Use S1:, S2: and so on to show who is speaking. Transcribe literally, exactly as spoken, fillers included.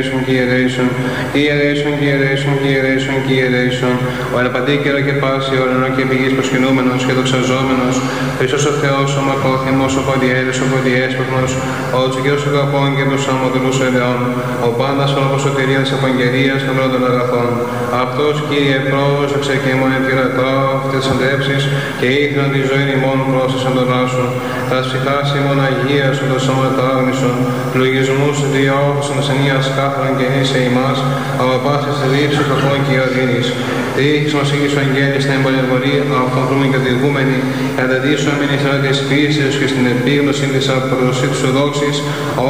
S1: Κυριέισον, Κυριέισον, Κυριέισον, Κυριέισον, Κυριέισον, ο ελπαντίκαιρο και πάση, ορεινό και πηγής προσκυνούμενος και δοξαζόμενος, Χριστός ο Θεός, ο μακρόθυμος, ο παντιέρης, ο παντιέσπαθμος, ο τσικέρος των καπών και των σαμωτηρούς ελαιών, ο πάντας ολοποσωτηρία της Ευαγγελίας των πρώτων αγαθών. Αυτός, Κύριε, πρόσεξε και μόνο πειρατώ αυτές τις αντρέψεις και ήθελαν τη ζωή ημών πρόσθεσαν τον άσου. Τα ψυχάς ημών Αγίας, ο το σώματα άγνησον, λογισμούς διόρθωσαν ασθενείας κάθαραν και είσαι ημάς, από πάσης λήψης φωτών και οδύνης. Τύχης μας ήγης ο Αγγέλης στην εμπολεμβολή, αυτόν βρούμε κατηγούμενοι, καταδείσομενοι σαν της φύσεως και στην επίγνωση της αποδοσή της οδόξης,